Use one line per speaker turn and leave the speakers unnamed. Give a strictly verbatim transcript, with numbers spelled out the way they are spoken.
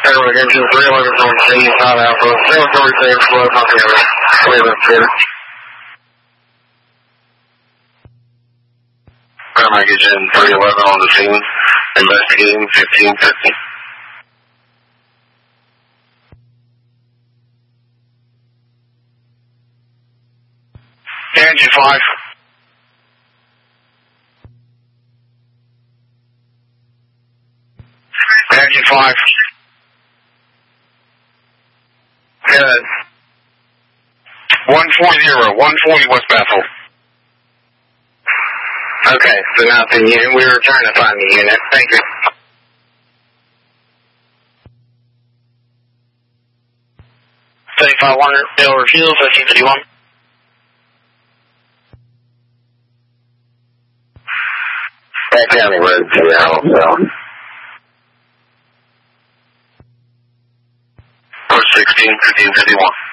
Airway engine three eleven from scene, not Alpha. zero three six, flood, not the other. Cleveland, clear. Paramount engine three eleven on the scene, investigating fifteen fifty. Engine five. Engine five. Good. one forty, one forty West Bethel. Okay, so not the unit. We were trying to find the unit. Thank you. seventy-five hundred, Bill Refusal, fifteen fifty-one. Back down the road to the house, so. sixteen, fifteen fifty-one.